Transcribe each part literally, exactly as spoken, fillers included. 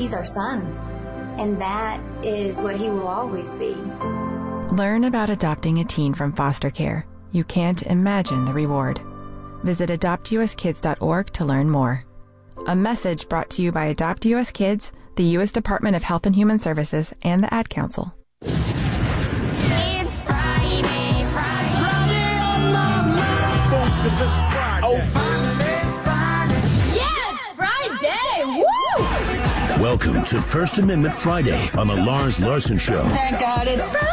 He's our son, and that is what he will always be. Learn about adopting a teen from foster care. You can't imagine the reward. Visit adopt u s kids dot org to learn more. A message brought to you by Adopt U S Kids, the U S Department of Health and Human Services, and the Ad Council. It's Friday, Friday. Friday on my mind. Focus is Friday. Oh, Friday, Friday. Yeah, it's Friday. Woo! Welcome to First Amendment Friday on the Lars Larson Show. Thank God it's Friday.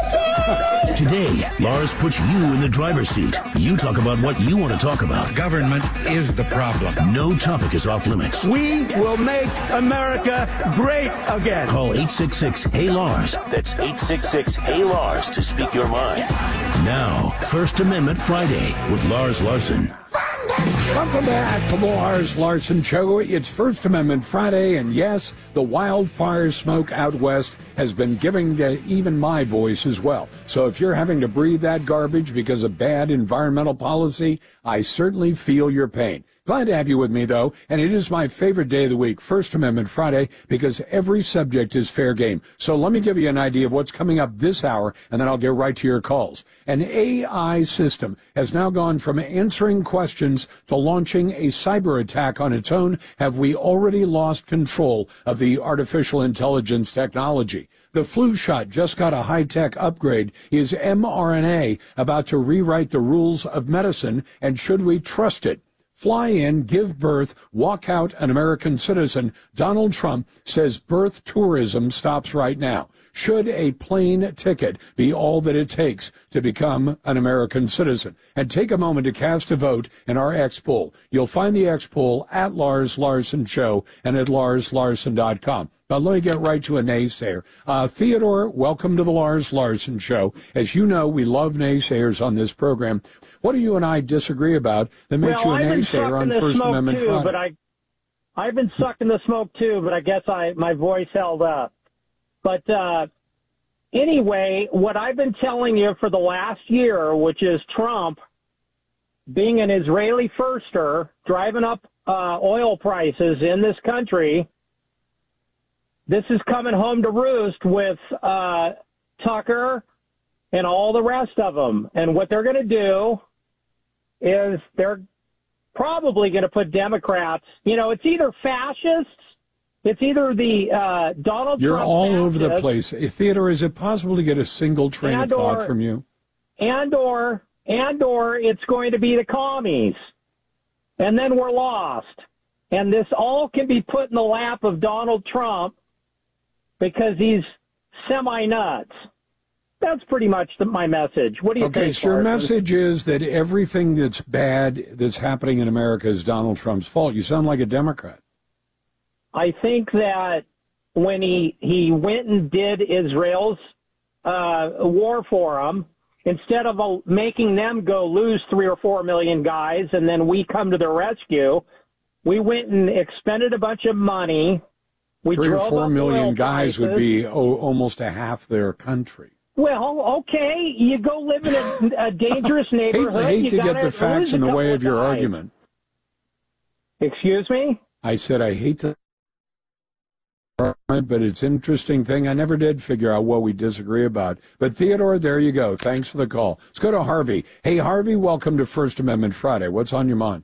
Today, Lars puts you in the driver's seat. You talk about what you want to talk about. Government is the problem. No topic is off limits. We will make America great again. Call eight six six, H E Y, Lars. That's eight six six, H E Y, Lars to speak your mind. Now, First Amendment Friday with Lars Larson. Welcome back to the Lars Larson Show. It's First Amendment Friday, and yes, the wildfire smoke out west has been giving to even my voice as well. So if you're having to breathe that garbage because of bad environmental policy, I certainly feel your pain. Glad to have you with me, though, and it is my favorite day of the week, First Amendment Friday, because every subject is fair game. So let me give you an idea of what's coming up this hour, and then I'll get right to your calls. An A I system has now gone from answering questions to launching a cyber attack on its own. Have we already lost control of the artificial intelligence technology? The flu shot just got a high-tech upgrade. Is mRNA about to rewrite the rules of medicine, and should we trust it? Fly in, give birth, walk out an American citizen. Donald Trump says birth tourism stops right now. Should a plane ticket be all that it takes to become an American citizen? And take a moment to cast a vote in our X poll. You'll find the X poll at Lars Larson Show and at lars larson dot com. But let me get right to a naysayer. Uh, Theodore, welcome to the Lars Larson Show. As you know, we love naysayers on this program. What do you and I disagree about that makes well, you a I've naysayer on First Amendment too, Friday? But I, I've been sucking the smoke too, but I guess I my voice held up. But uh, anyway, what I've been telling you for the last year, which is Trump being an Israeli firster, driving up uh, oil prices in this country, this is coming home to roost with uh, Tucker and all the rest of them. And what they're going to do is they're probably going to put Democrats, you know, it's either fascists, it's either the uh, Donald You're Trump all over the fascists, place. Theodore, is it possible to get a single train of thought or, from you? And or, and or it's going to be the commies. And then we're lost. And this all can be put in the lap of Donald Trump because he's semi-nuts. That's pretty much the, my message. What do you okay, think? so your Larson? message is that everything that's bad that's happening in America is Donald Trump's fault. You sound like a Democrat. I think that when he, he went and did Israel's uh, war for them, instead of uh, making them go lose three or four million guys and then we come to their rescue, we went and expended a bunch of money. We three or drove four up million oil guys prices. would be oh, almost a half their country. Well, okay, you go live in a, a dangerous neighborhood. I hate, hate you to get gotta the facts lose in a the way couple of your guys. argument. Excuse me? I said I hate to, but it's an interesting thing. I never did figure out what we disagree about. But Theodore, there you go. Thanks for the call. Let's go to Harvey. Hey, Harvey, welcome to First Amendment Friday. What's on your mind?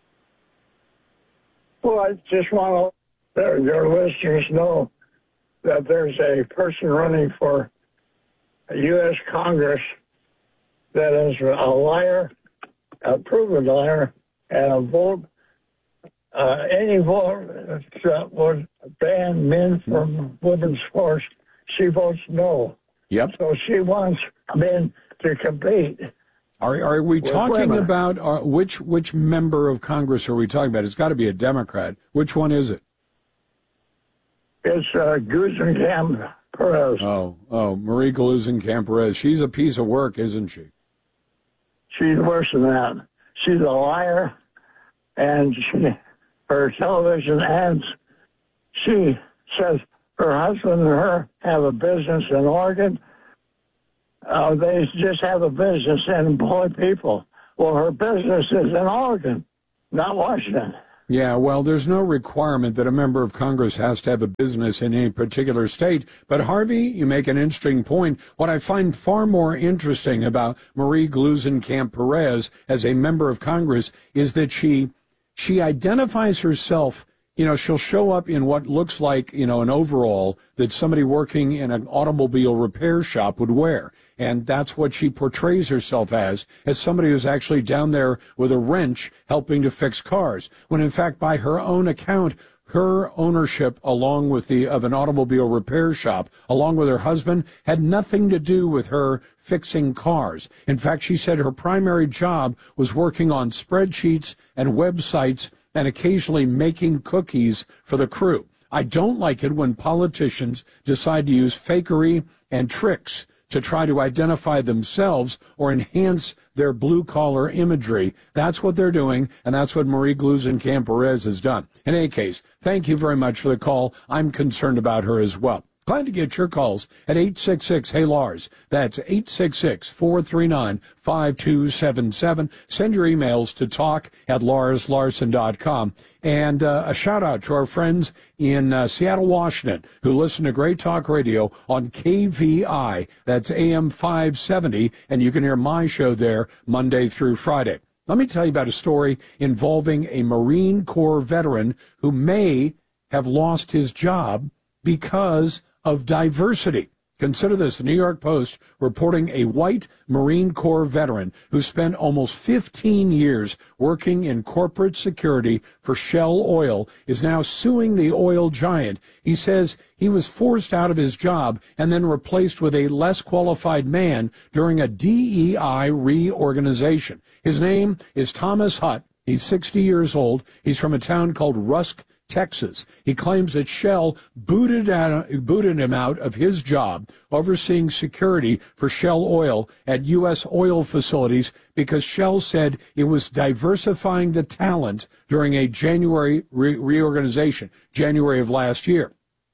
Well, I just want to let your listeners know that there's a person running for a U S Congress that is a liar, a proven liar, and a vote, uh, any vote that would ban men from women's sports, she votes no. Yep. So she wants men to compete. Are are we talking women. about uh, which which member of Congress are we talking about? It's got to be a Democrat. Which one is it? It's uh, Gluesenkamp Perez. Oh, oh, Marie Gluesenkamp Perez. She's a piece of work, isn't she? She's worse than that. She's a liar, and she, her television ads, she says her husband and her have a business in Oregon. Uh, they just have a business and employ people. Well, her business is in Oregon, not Washington. Yeah, well, there's no requirement that a member of Congress has to have a business in any particular state. But, Harvey, you make an interesting point. What I find far more interesting about Marie Gluesenkamp Perez as a member of Congress is that she she identifies herself. You know, she'll show up in what looks like, you know, an overall that somebody working in an automobile repair shop would wear. And that's what she portrays herself as, as somebody who's actually down there with a wrench helping to fix cars. When, in fact, by her own account, her ownership along with the of an automobile repair shop, along with her husband, had nothing to do with her fixing cars. In fact, she said her primary job was working on spreadsheets and websites and occasionally making cookies for the crew. I don't like it when politicians decide to use fakery and tricks to try to identify themselves or enhance their blue-collar imagery. That's what they're doing, and that's what Marie Gluesenkamp Perez has done. In any case, thank you very much for the call. I'm concerned about her as well. Glad to get your calls at eight six six, hey Lars. That's eight six six, four three nine, five two seven seven. Send your emails to talk at lars larson dot com. And uh, a shout-out to our friends in uh, Seattle, Washington, who listen to Great Talk Radio on K V I. That's A M five seventy, and you can hear my show there Monday through Friday. Let me tell you about a story involving a Marine Corps veteran who may have lost his job because of diversity. Consider this, the New York Post reporting a white Marine Corps veteran who spent almost fifteen years working in corporate security for Shell Oil is now suing the oil giant. He says he was forced out of his job and then replaced with a less qualified man during a D E I reorganization. His name is Thomas Hutt. He's sixty years old. He's from a town called Rusk, Texas. He claims that Shell booted, out, booted him out of his job overseeing security for Shell Oil at U S oil facilities because Shell said it was diversifying the talent during a January re- reorganization, January of last year.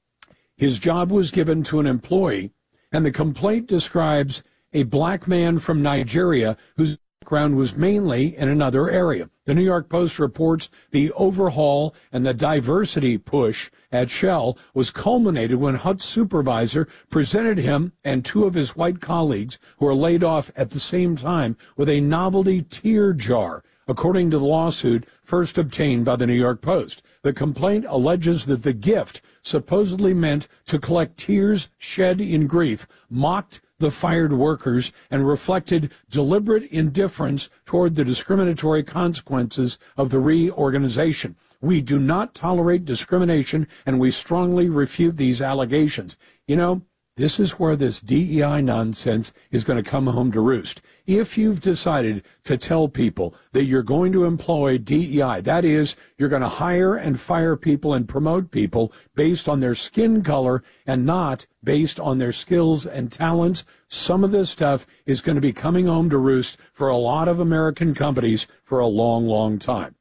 His job was given to an employee, and the complaint describes a black man from Nigeria whose background was mainly in another area. The New York Post reports the overhaul and the diversity push at Shell was culminated when Hutt's supervisor presented him and two of his white colleagues who were laid off at the same time with a novelty tear jar, according to the lawsuit first obtained by the New York Post. The complaint alleges that the gift, supposedly meant to collect tears shed in grief, mocked the fired workers and reflected deliberate indifference toward the discriminatory consequences of the reorganization. We do not tolerate discrimination, and we strongly refute these allegations. You know, this is where this D E I nonsense is going to come home to roost. If you've decided to tell people that you're going to employ D E I, that is, you're going to hire and fire people and promote people based on their skin color and not based on their skills and talents, some of this stuff is going to be coming home to roost for a lot of American companies for a long, long time.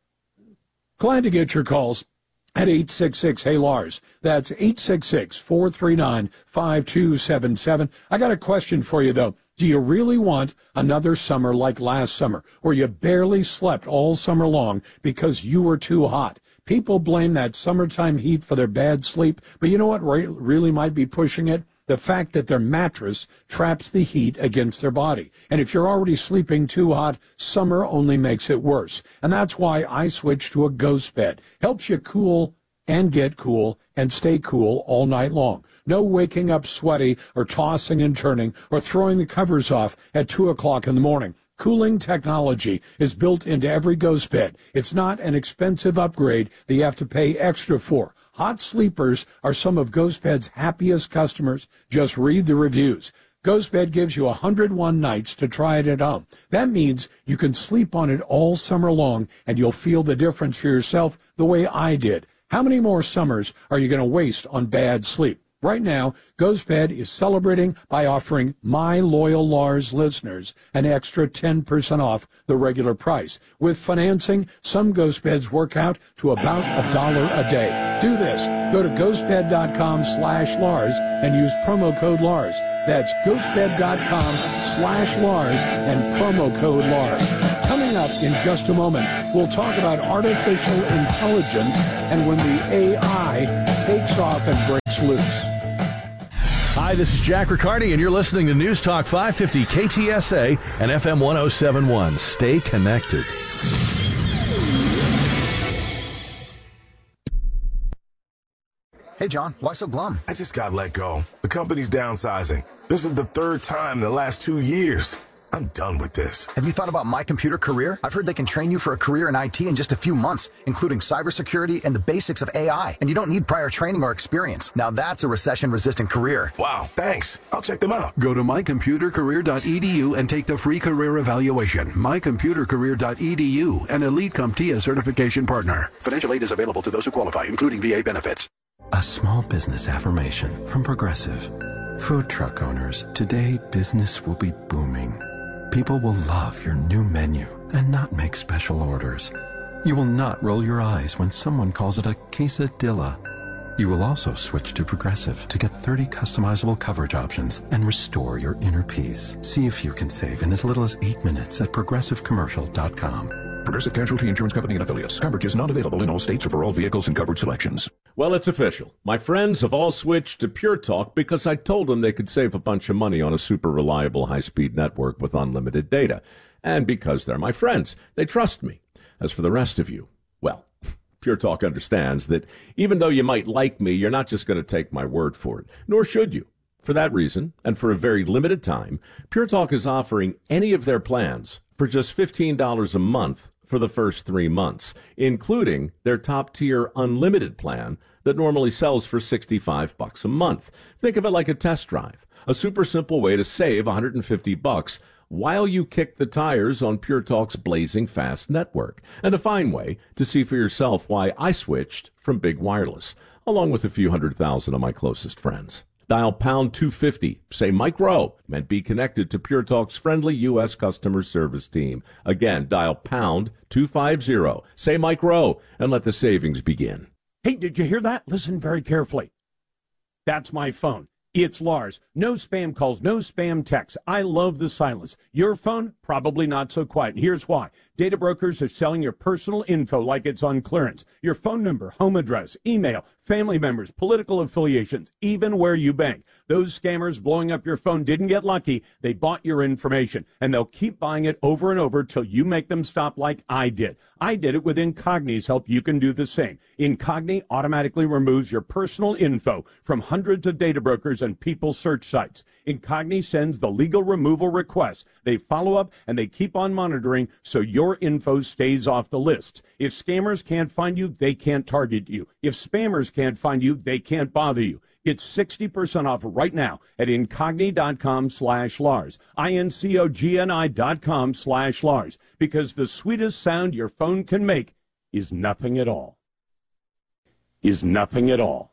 Glad to get your calls at eight six six, hey Lars. That's eight six six, four three nine, five two seven seven. I got a question for you, though. Do you really want another summer like last summer, where you barely slept all summer long because you were too hot? People blame that summertime heat for their bad sleep, but you know what really might be pushing it? The fact that their mattress traps the heat against their body. And if you're already sleeping too hot, summer only makes it worse. And that's why I switched to a ghost bed. Helps you cool and get cool and stay cool all night long. No waking up sweaty or tossing and turning or throwing the covers off at two o'clock in the morning. Cooling technology is built into every ghost bed. It's not an expensive upgrade that you have to pay extra for. Hot sleepers are some of GhostBed's happiest customers. Just read the reviews. GhostBed gives you one hundred one nights to try it at home. That means you can sleep on it all summer long, and you'll feel the difference for yourself the way I did. How many more summers are you going to waste on bad sleep? Right now, GhostBed is celebrating by offering my loyal Lars listeners an extra ten percent off the regular price. With financing, some GhostBeds work out to about a dollar a day. Do this. Go to ghostbed.com slash Lars and use promo code Lars. That's ghostbed.com slash Lars and promo code Lars. Coming up in just a moment, we'll talk about artificial intelligence and when the A I takes off and breaks loose. Hi, this is Jack Riccardi, and you're listening to News Talk five fifty K T S A and F M one oh seven point one. Stay connected. Hey, John, why so glum? I just got let go. The company's downsizing. This is the third time in the last two years. I'm done with this. Have you thought about My Computer Career? I've heard they can train you for a career in I T in just a few months, including cybersecurity and the basics of A I. And you don't need prior training or experience. Now that's a recession-resistant career. Wow, thanks. I'll check them out. Go to my computer career dot e d u and take the free career evaluation. my computer career dot e d u, an Elite CompTIA certification partner. Financial aid is available to those who qualify, including V A benefits. A small business affirmation from Progressive. Food truck owners, today business will be booming. People will love your new menu and not make special orders. You will not roll your eyes when someone calls it a quesadilla. You will also switch to Progressive to get thirty customizable coverage options and restore your inner peace. See if you can save in as little as eight minutes at progressive commercial dot com. Progressive Casualty Insurance Company and Affiliates. Coverage is not available in all states or for all vehicles and coverage selections. Well, it's official. My friends have all switched to Pure Talk because I told them they could save a bunch of money on a super reliable high-speed network with unlimited data. And because they're my friends, they trust me. As for the rest of you, well, Pure Talk understands that even though you might like me, you're not just going to take my word for it, nor should you. For that reason, and for a very limited time, Pure Talk is offering any of their plans for just fifteen dollars a month for the first three months, including their top-tier unlimited plan that normally sells for sixty-five bucks a month. Think of it like a test drive, a super simple way to save one hundred fifty bucks while you kick the tires on Pure Talk's blazing fast network, and a fine way to see for yourself why I switched from Big Wireless, along with a few hundred thousand of my closest friends. Dial pound two fifty, say Mike Rowe, and be connected to Pure Talk's friendly U S customer service team. Again, dial pound two fifty, say Mike Rowe, and let the savings begin. Hey, did you hear that? Listen very carefully. That's my phone. It's Lars. No spam calls, no spam texts. I love the silence. Your phone, probably not so quiet. And here's why. Data brokers are selling your personal info like it's on clearance. Your phone number, home address, email, family members, political affiliations, even where you bank. Those scammers blowing up your phone didn't get lucky. They bought your information, and they'll keep buying it over and over till you make them stop like I did. I did it with Incogni's help. You can do the same. Incogni automatically removes your personal info from hundreds of data brokers and people search sites. Incogni sends the legal removal requests. They follow up and they keep on monitoring so your info stays off the lists. If scammers can't find you, they can't target you. If spammers can't find you, they can't bother you. Get sixty percent off right now at incogni.com slash Lars. I-N-C-O-G-N-I dot com slash Lars. Because the sweetest sound your phone can make is nothing at all. Is nothing at all.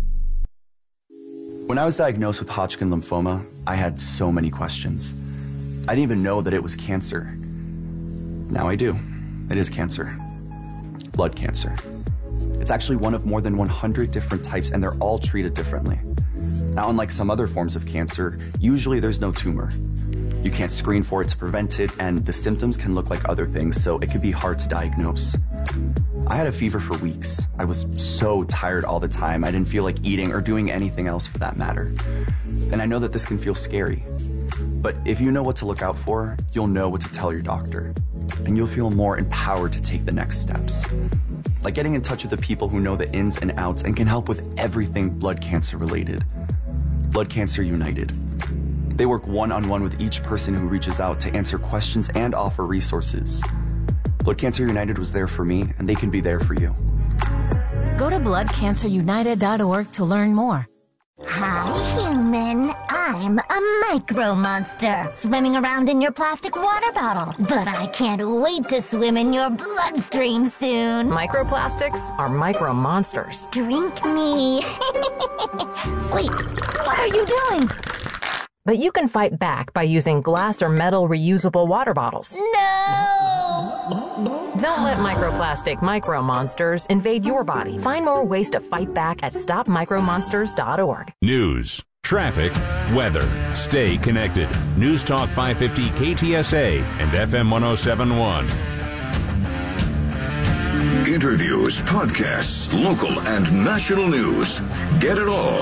When I was diagnosed with Hodgkin lymphoma, I had so many questions. I didn't even know that it was cancer. Now I do. It is cancer. Blood cancer. It's actually one of more than one hundred different types, and they're all treated differently. Now, unlike some other forms of cancer, usually there's no tumor. You can't screen for it to prevent it, and the symptoms can look like other things, so it can be hard to diagnose. I had a fever for weeks. I was so tired all the time. I didn't feel like eating or doing anything else for that matter. And I know that this can feel scary. But if you know what to look out for, you'll know what to tell your doctor. And you'll feel more empowered to take the next steps. Like getting in touch with the people who know the ins and outs and can help with everything blood cancer related. Blood Cancer United. They work one-on-one with each person who reaches out to answer questions and offer resources. Blood Cancer United was there for me, and they can be there for you. Go to blood cancer united dot org to learn more. Hi, human. I'm a micro monster swimming around in your plastic water bottle. But I can't wait to swim in your bloodstream soon. Microplastics are micro monsters. Drink me. Wait, what are you doing? But you can fight back by using glass or metal reusable water bottles. No! Don't let microplastic micro monsters invade your body. Find more ways to fight back at stop micro monsters dot org. News, traffic, weather. Stay connected. News Talk five fifty K T S A and F M one oh seven point one. Interviews, podcasts, local and national news. Get it all